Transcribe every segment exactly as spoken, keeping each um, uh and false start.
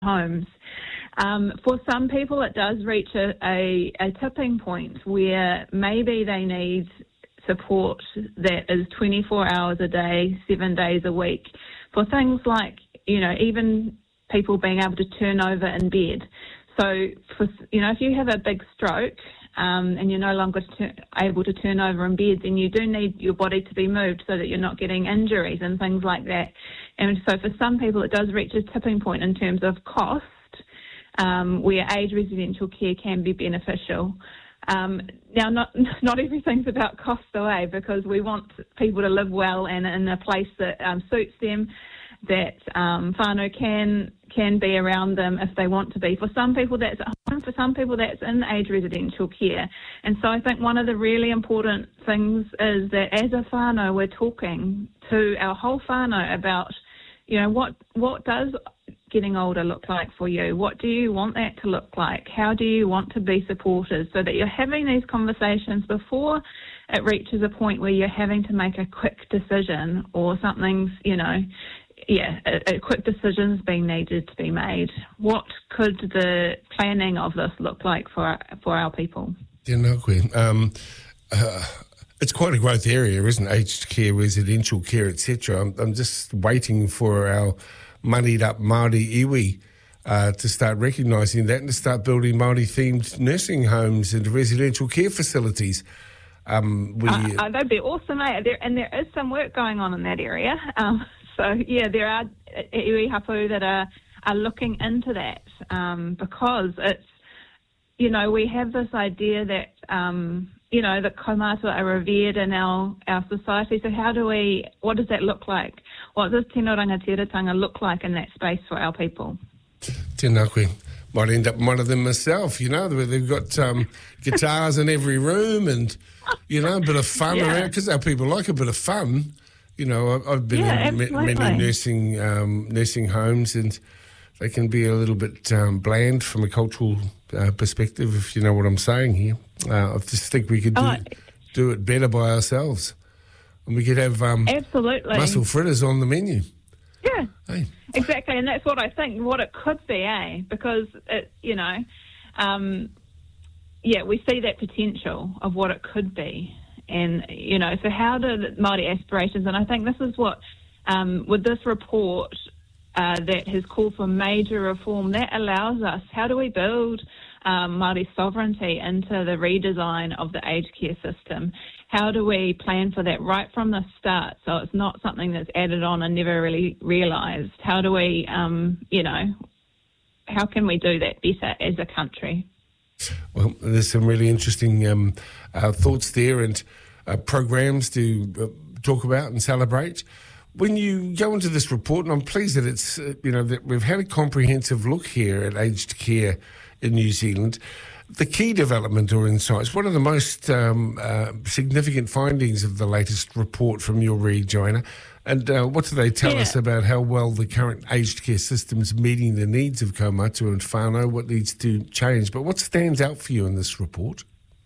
homes. Um, for some people, it does reach a, a, a tipping point where maybe they need support that is twenty-four hours a day, seven days a week, for things like, you know, even people being able to turn over in bed. So, for, you know, if you have a big stroke um, and you're no longer ter- able to turn over in bed, then you do need your body to be moved so that you're not getting injuries and things like that. And so for some people, it does reach a tipping point in terms of cost, um, where aged residential care can be beneficial. Um, now, not not everything's about cost away, because we want people to live well and in a place that um, suits them, that um, whānau can can be around them if they want to be. For some people, that's at home. For some people, that's in aged residential care. And so I think one of the really important things is that as a whānau, we're talking to our whole whānau about, you know, what what does getting older look like for you? What do you want that to look like? How do you want to be supported? So that you're having these conversations before it reaches a point where you're having to make a quick decision, or something's, you know, yeah, a, a quick decision's being needed to be made. What could the planning of this look like for our, for our people? Yeah, no, Queen. Um, uh, it's quite a growth area, isn't it? Aged care, residential care, et cetera. I'm, I'm just waiting for our moneyed up Māori iwi uh, to start recognising that and to start building Māori-themed nursing homes and residential care facilities. Um, we, uh, uh, that'd be awesome, mate. There, and there is some work going on in that area. Um, so, yeah, there are iwi hapu that are, are looking into that um, because it's, you know, we have this idea that, um, you know, that kaumātua are revered in our, our society. So how do we, what does that look like? What does tino rangatiratanga look like in that space for our people? Tēnā koe. Might end up one of them myself, you know, where they've got um, guitars in every room and, you know, a bit of fun yeah. around, because our people like a bit of fun. You know, I've, I've been yeah, in ma- many nursing um, nursing homes, and they can be a little bit um, bland from a cultural uh, perspective, if you know what I'm saying here. Uh, I just think we could do, oh. do it better by ourselves. And we could have um, Absolutely. mussel fritters on the menu. Yeah, hey. Exactly. And that's what I think, what it could be, eh? Because, it, you know, um, yeah, we see that potential of what it could be. And, you know, so how do the Māori aspirations, and I think this is what, um, with this report uh, that has called for major reform, that allows us, how do we build um, Māori sovereignty into the redesign of the aged care system? How do we plan for that right from the start, so it's not something that's added on and never really realised? How do we, um, you know, how can we do that better as a country? Well, there's some really interesting um, uh, thoughts there, and uh, programs to uh, talk about and celebrate. When you go into this report, and I'm pleased that it's, uh, you know, that we've had a comprehensive look here at aged care in New Zealand. The key development or insights, what are the most um, uh, significant findings of the latest report from your read, Joanna? And uh, what do they tell yeah. us about how well the current aged care system is meeting the needs of kaumātua and whānau, what needs to change? But what stands out for you in this report?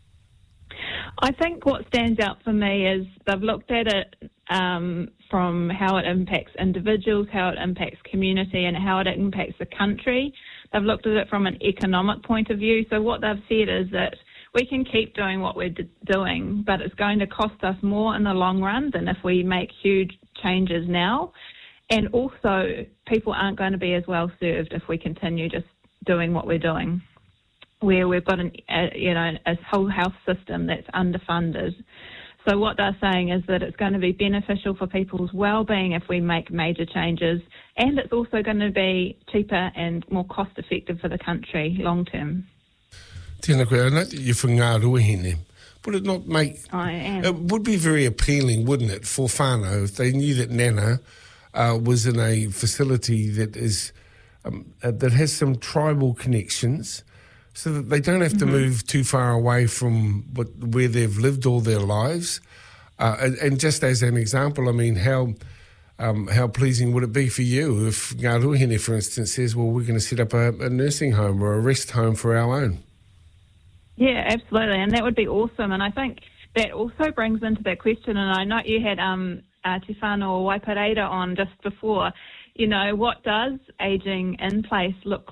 I think what stands out for me is they've looked at it um, from how it impacts individuals, how it impacts community, and how it impacts the country. They've looked at it from an economic point of view. So what they've said is that we can keep doing what we're d- doing, but it's going to cost us more in the long run than if we make huge changes now. And also, people aren't going to be as well served if we continue just doing what we're doing, where we've got an, a, you know, a whole health system that's underfunded. So what they're saying is that it's going to be beneficial for people's well-being if we make major changes, and it's also going to be cheaper and more cost-effective for the country long-term. Tēnā koe, I know that you're from Ngā Ruahine. Would it not make... I am. It would be very appealing, wouldn't it, for whānau if they knew that Nana uh, was in a facility that is um, uh, that has some tribal connections, so that they don't have to mm-hmm. move too far away from what, where they've lived all their lives. Uh, and, and just as an example, I mean, how um, how pleasing would it be for you if Ngā Ruahine, for instance, says, well, we're going to set up a, a nursing home or a rest home for our own? Yeah, absolutely, and that would be awesome. And I think that also brings into that question, and I know you had um, uh, Te Whānau Waipareira on just before, you know, what does ageing in place look